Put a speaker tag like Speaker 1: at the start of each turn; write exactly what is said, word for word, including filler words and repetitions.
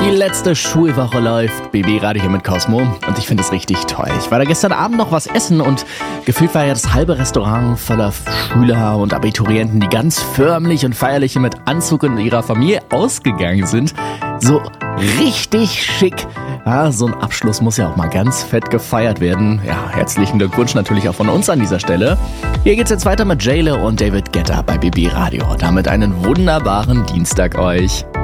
Speaker 1: Die letzte Schulwoche läuft. B B Radio hier mit Cosmo und ich finde es richtig toll. Ich war da gestern Abend noch was essen und gefühlt war ja das halbe Restaurant voller Schüler und Abiturienten, die ganz förmlich und feierlich mit Anzug und ihrer Familie ausgegangen sind. So richtig schick. Ja, so ein Abschluss muss ja auch mal ganz fett gefeiert werden. Ja, herzlichen Glückwunsch natürlich auch von uns an dieser Stelle. Hier geht's jetzt weiter mit J-Lo und David Guetta bei B B Radio. Damit einen wunderbaren Dienstag euch.